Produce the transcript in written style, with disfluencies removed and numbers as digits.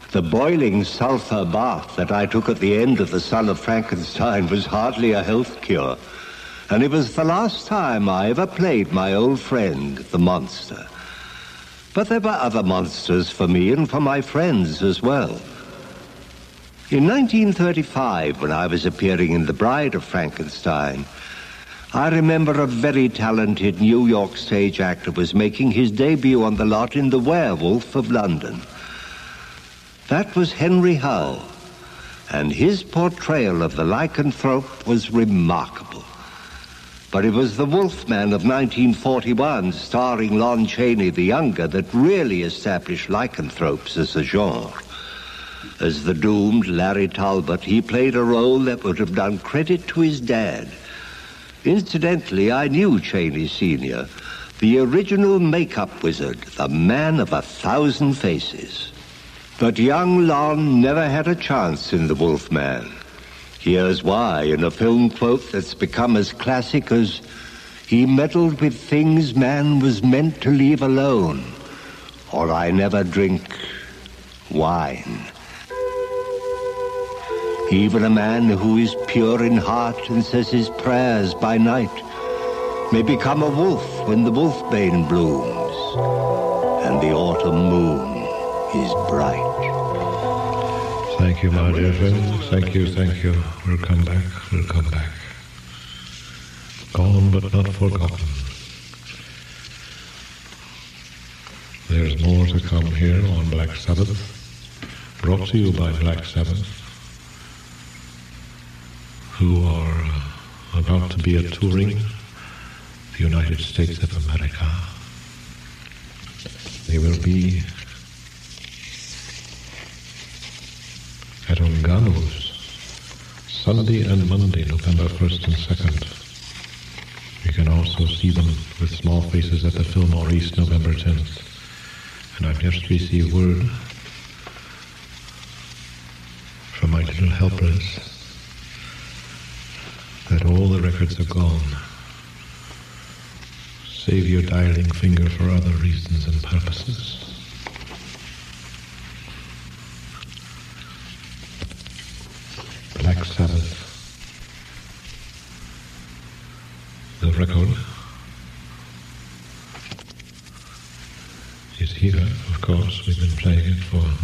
The boiling sulfur bath that I took at the end of The Son of Frankenstein was hardly a health cure. And it was the last time I ever played my old friend, the monster. But there were other monsters for me and for my friends as well. In 1935, when I was appearing in The Bride of Frankenstein, I remember a very talented New York stage actor was making his debut on the lot in The Werewolf of London. That was Henry Hull, and his portrayal of the lycanthrope was remarkable. But it was The Wolfman of 1941, starring Lon Chaney the Younger, that really established lycanthropes as a genre. As the doomed Larry Talbot, he played a role that would have done credit to his dad. Incidentally, I knew Chaney Sr., the original makeup wizard, the man of 1,000 faces. But young Lon never had a chance in The Wolfman. Here's why, in a film quote that's become as classic as, "He meddled with things man was meant to leave alone, or I never drink wine." Even a man who is pure in heart and says his prayers by night may become a wolf when the wolfbane blooms and the autumn moon is bright. Thank you, my dear friends. Thank you, thank you. We'll come back, we'll come back. Gone but not forgotten. There's more to come here on Black Sabbath, brought to you by Black Sabbath, who are about to be touring the United States of America. They will be at Ongano's Sunday and Monday, November 1st and 2nd. You can also see them with Small Faces at the Fillmore East, November 10th. And I've just received word from my little helpers that all the records are gone. Save your dialing finger for other reasons and purposes. Black Sabbath. The record is here, of course. We've been playing it for